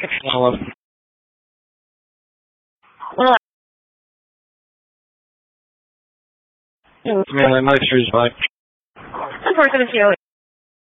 Hello. Well, Man, my nice is fine. unfortunately,